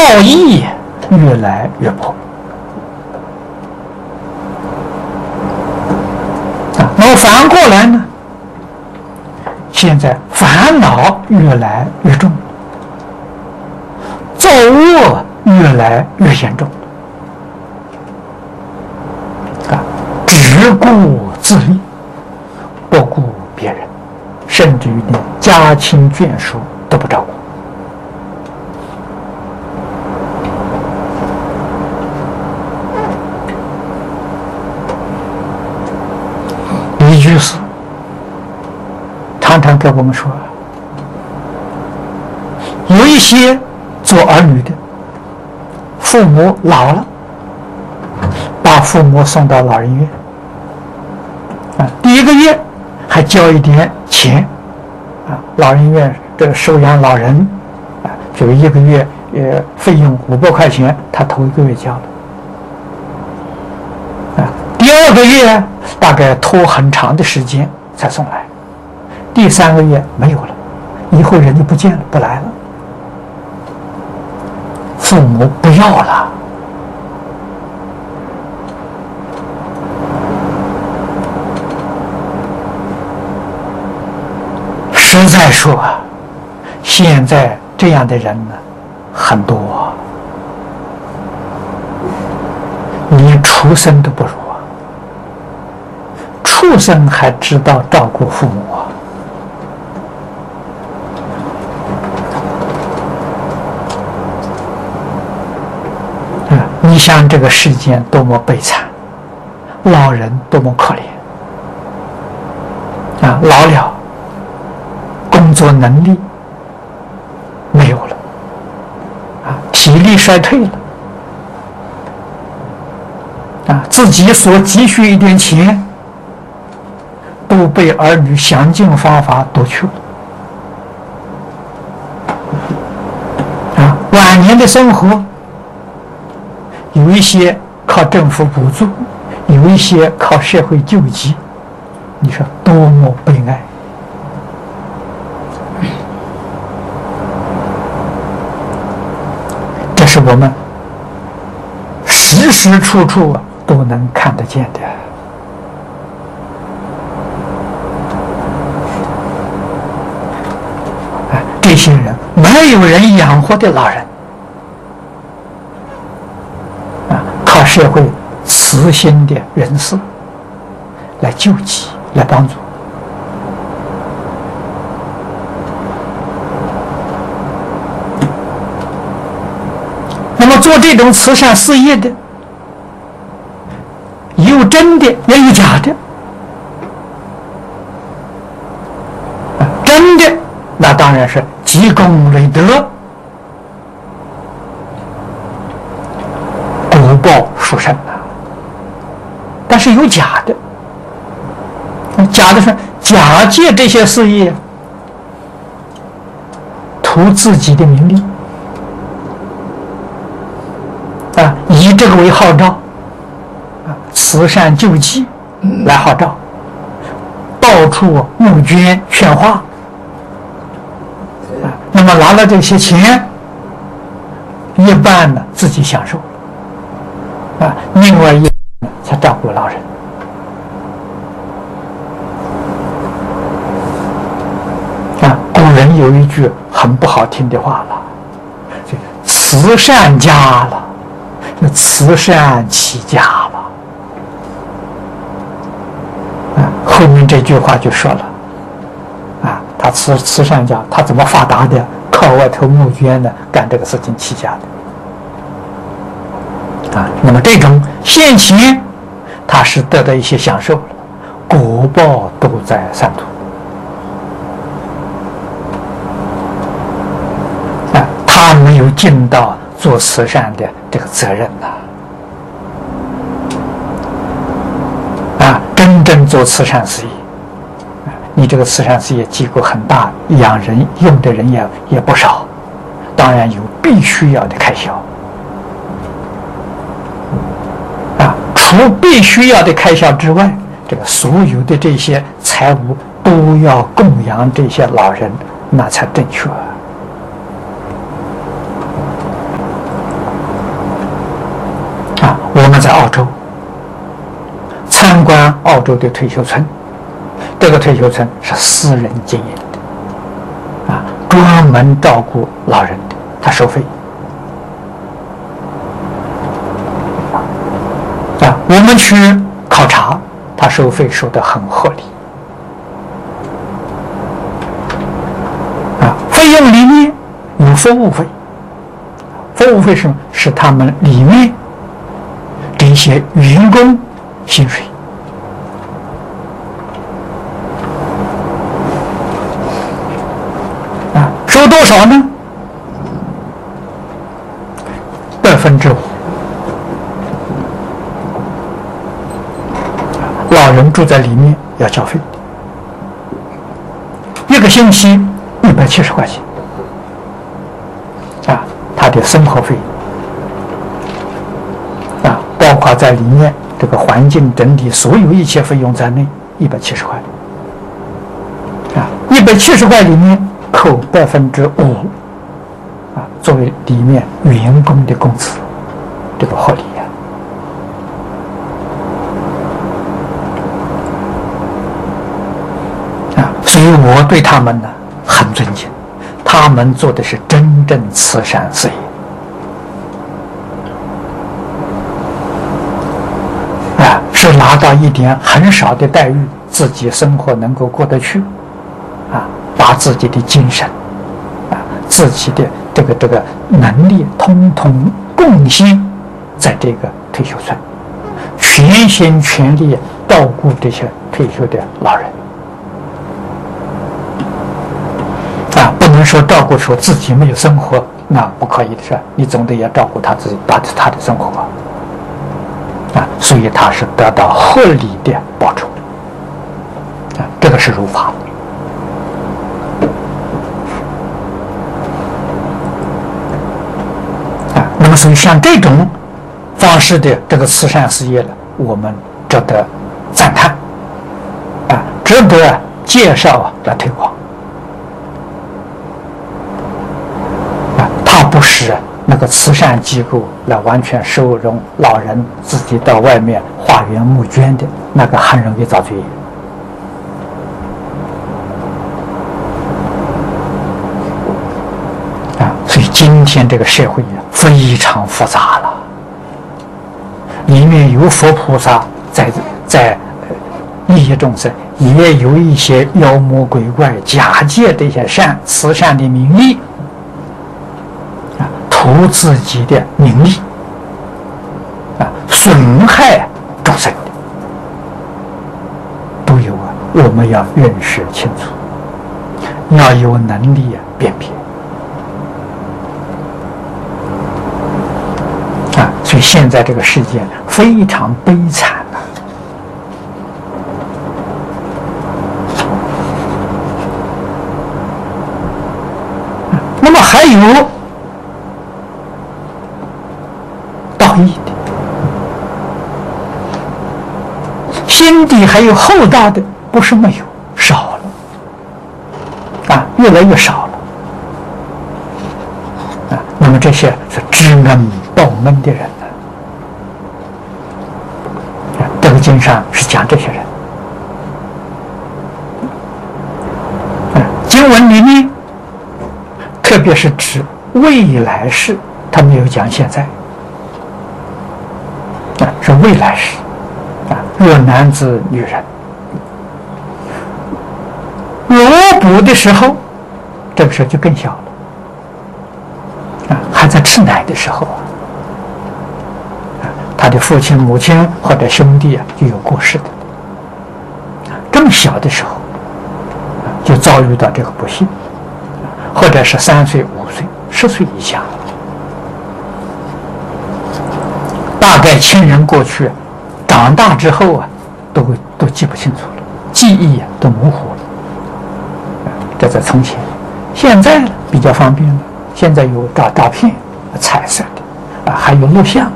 益越来越薄那么反过来呢，现在烦恼越来越重，造恶越来越严重只顾自利，不顾别人，甚至于连家亲眷属都不照顾。李居士常常跟我们说，有一些做儿女的，父母老了，把父母送到老人院第一个月还交一点钱老人院这收养老人就一个月费用500块钱，他头一个月交了第二个月大概拖很长的时间才送来，第3个月没有了，以后人就不见了，不来了，父母不要了。实在说现在这样的人呢很多连畜生都不如畜生还知道照顾父母你想这个世间多么悲惨，老人多么可怜老了工作能力没有了体力衰退了自己所积蓄一点钱都被儿女想尽方法夺去了晚年的生活有一些靠政府补助，有一些靠社会救济，你说多么悲哀这是我们时时处处都能看得见的这些人没有人养活的老人靠社会慈心的人士来救济来帮助那么做这种慈善事业的有真的也有假的真的那当然是积功累德果报殊胜但是有假的假的是假借这些事业图自己的名利以这个为号召慈善救济来号召到处募捐劝化那么拿了这些钱一半呢自己享受另外一半呢才照顾老人古人有一句很不好听的话了慈善家了慈善起家了后面这句话就说了他慈善家他怎么发达的靠外头募捐的干这个事情起家的那么这种现前他是得到一些享受了果报都在三途他没有尽到做慈善的这个责任真正做慈善事业你这个慈善事业机构很大养人用的人也不少当然有必须要的开销除必须要的开销之外这个所有的这些财物都要供养这些老人那才正确在澳洲参观澳洲的退休村，这个退休村是私人经营的，专门照顾老人的，他收费。我们去考察，他收费收得很合理。费用里面有服务费，服务费是他们里面这些员工薪水。收多少呢？5%。老人住在里面要交费，1个星期170块钱，他的生活费，包括在里面这个环境整体所有一切费用在内，170块，170块里面扣5%，作为里面员工的工资，这个合理。所以我对他们呢很尊敬，他们做的是真正慈善事业。是拿到一点很少的待遇，自己生活能够过得去，把自己的精神，自己的这个能力，通通贡献在这个退休村，全心全力照顾这些退休的老人。不能说照顾说自己没有生活，那不可以的事，你总得要照顾他自己，他的生活所以他是得到合理的报酬这个是如法那么所以像这种方式的这个慈善事业呢，我们值得赞叹值得介绍来推广。不是那个慈善机构来完全收容老人，自己到外面化缘募捐的，那个很容易遭罪业。所以今天这个社会非常复杂了，里面有佛菩萨在利益众生，也有一些妖魔鬼怪假借这些慈善的名利。图自己的名利损害众生的都有我们要认识清楚，要有能力辨别所以现在这个世界非常悲惨那么还有先帝还有后大的，不是没有，少了越来越少了那么这些是知恩报恩的人这个经上是讲这些人经文里面特别是指未来世，他没有讲现在是未来世若男子女人裸哺的时候，这个时候就更小了还在吃奶的时候他的父亲母亲或者兄弟就有过世的，这么小的时候就遭遇到这个不幸，或者是3岁5岁10岁以下，大概亲人过去长大之后都记不清楚了，记忆都模糊了这在从前。现在比较方便了，现在有照片彩色的还有录像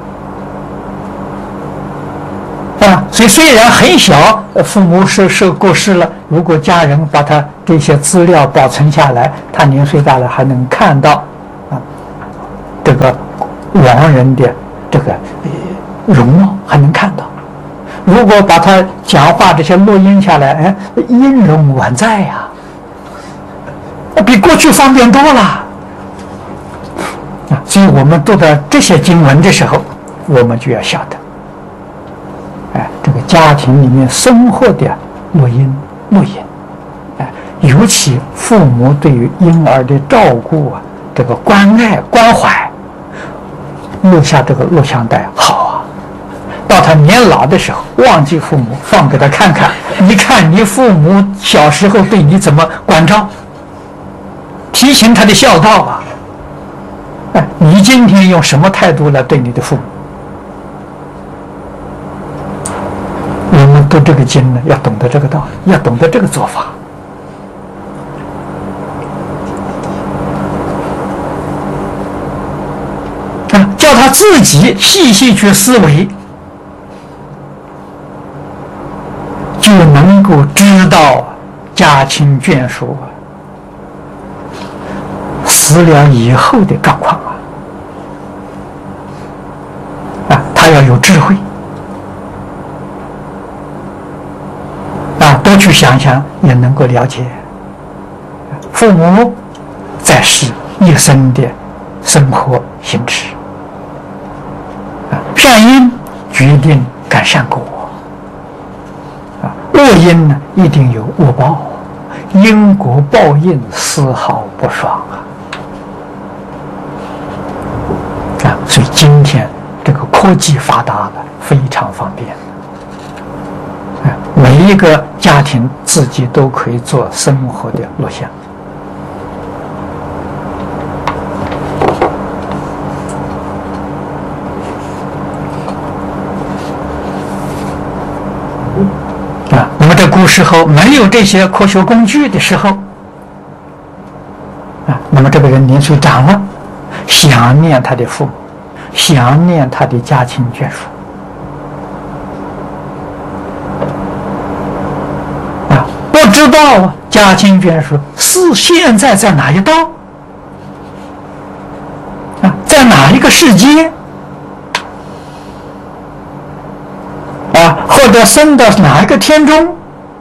所以虽然很小，父母过世了，如果家人把他这些资料保存下来，他年岁大了还能看到这个亡人的这个容貌还能看到。如果把他讲话这些录音下来，哎，音容宛在呀，比过去方便多了。所以我们读到这些经文的时候，我们就要晓得，哎，这个家庭里面生活的录音，哎，尤其父母对于婴儿的照顾啊，这个关爱关怀，录下这个录像带好啊。到他年老的时候，忘记父母，放给他看看，你看你父母小时候对你怎么关照，提醒他的孝道啊。哎，你今天用什么态度来对你的父母？我们读这个经呢，要懂得这个道理，要懂得这个做法。叫他自己细细去思维，就能够知道家亲眷属死了以后的状况他要有智慧多去想想，也能够了解父母在世一生的生活行持。善因决定感善果恶因呢一定有恶报，因果报应丝毫不爽所以今天这个科技发达了，非常方便每一个家庭自己都可以做生活的录像。那么这古时候没有这些科学工具的时候那么这个人年岁长了，想念他的父母，想念他的家亲眷属不知道家亲眷属是现在在哪一道在哪一个世界或者升到哪一个天中，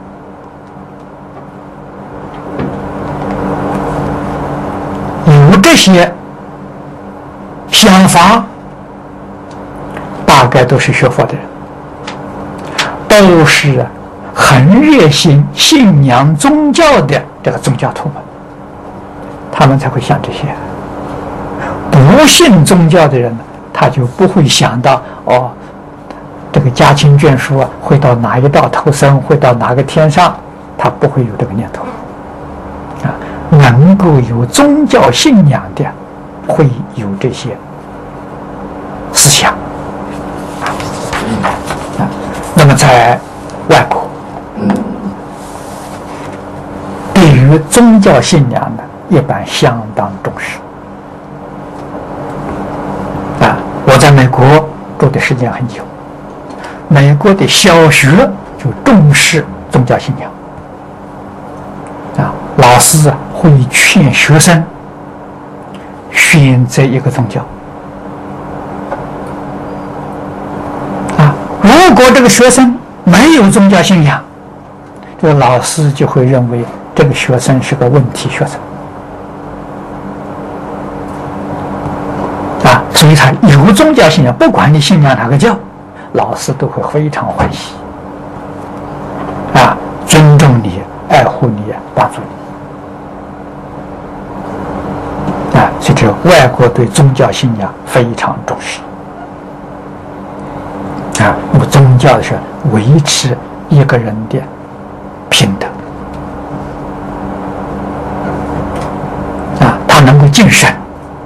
有这些想法，大概都是学佛的人，都是很热心信仰宗教的这个宗教徒们，他们才会想这些。不信宗教的人呢，他就不会想到这个家亲眷属会到哪一道投生，会到哪个天上，他不会有这个念头能够有宗教信仰的，会有这些思想那么在外国，对于宗教信仰呢，一般相当重视我在美国住的时间很久，美国的小学就重视宗教信仰老师会劝学生选择一个宗教如果这个学生没有宗教信仰，这个老师就会认为这个学生是个问题学生所以他有宗教信仰，不管你信仰哪个教，老师都会非常欢喜尊重你，爱护你，帮助你所以这外国对宗教信仰非常重视那么宗教是维持一个人的平等他能够敬神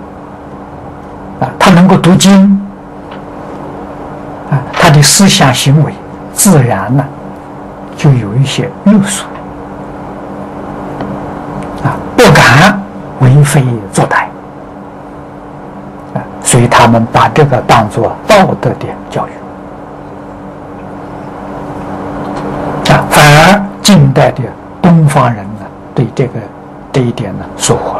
他能够读经他的思想行为自然呢就有一些约束不敢为非作歹所以他们把这个当作道德的教育反而近代的东方人呢对这一点呢疏忽